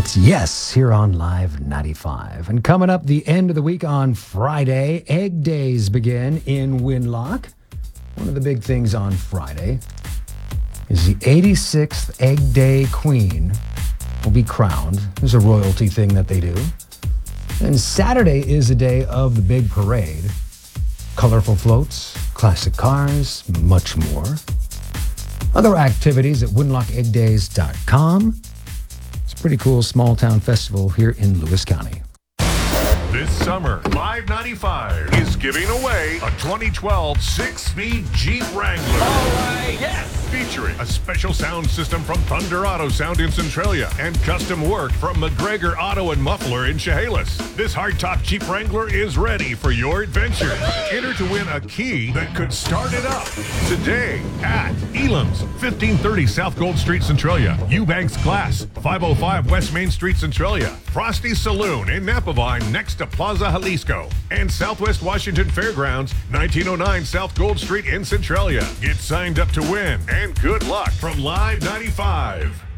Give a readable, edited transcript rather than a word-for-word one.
It's Yes here on Live 95. And coming up the end of the week on Friday, Egg Days begin in Winlock. One of the big things on Friday is the 86th Egg Day Queen will be crowned. There's a royalty thing that they do. And Saturday is the day of the big parade. Colorful floats, classic cars, much more. Other activities at winlockeggdays.com. It's a pretty cool small town festival here in Lewis County. This summer, Live 95 is giving away a 2012 six-speed Jeep Wrangler. All right, yes! Featuring a special sound system from Thunder Auto Sound in Centralia and custom work from McGregor Auto and Muffler in Chehalis. This hardtop Jeep Wrangler is ready for your adventure. Enter to win a key that could start it up today at Elam's, 1530 South Gold Street, Centralia. Eubanks Glass, 505 West Main Street, Centralia. Frosty Saloon in Napavine next to Plaza Jalisco. And Southwest Washington Fairgrounds, 1909 South Gold Street in Centralia. Get signed up to win and good luck from Live 95.